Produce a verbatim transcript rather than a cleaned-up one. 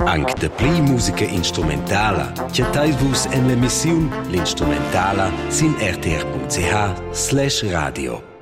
Anche de pli musica instrumentala, che taivus en l'emissiun l'instrumentala sin r t r punct c h slash radio.